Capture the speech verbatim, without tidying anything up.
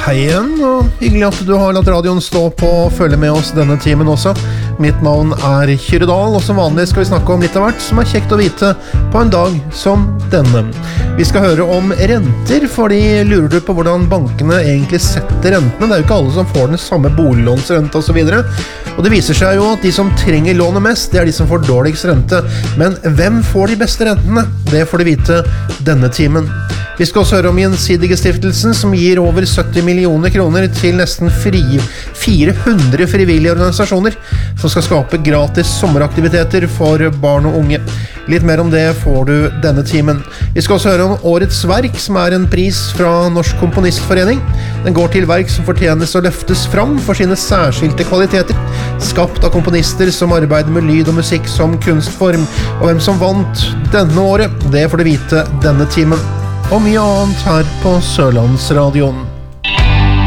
Hei igjen, og hyggelig at du har latt radioen stå på og følge med oss denne timen også. Mitt navn er Kyrre Dahl, og som vanlig skal vi snakke om litt av hvert som er kjekt å vite på en dag som denne. Vi skal høre om renter, fordi lurer du på hvordan bankene egentlig setter rentene. Det er jo ikke alle som får den samme boliglånsrente og så videre. Og det viser seg jo at de som trenger lånet mest, det er de som får dårligst rente. Men hvem får de beste rentene? Det får du vite denne timen. Vi skal også høre om Gjensidige Stiftelsen, som gir over sytti millioner kroner til nesten fri, fire hundre frivillige organisasjoner, som skal skape gratis sommeraktiviteter for barn og unge. Litt mer om det får du denne timen. Vi skal også høre om Årets Verk, som er en pris fra Norsk Komponistforening. Den går til verk som fortjenes å løftes fram for sine særskilte kvaliteter, skapt av komponister som arbeider med lyd og musikk som kunstform. Og hvem som vant denne året, det får du vite denne timen. Og mye annet her på Sørlandsradioen.